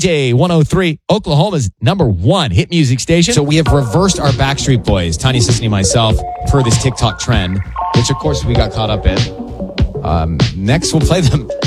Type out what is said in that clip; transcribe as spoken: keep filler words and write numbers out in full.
J one oh three, Oklahoma's number one hit music station. So we have reversed our Backstreet Boys, Tanya Sisney and myself, per this TikTok trend, which of course we got caught up in. Um, next, we'll play them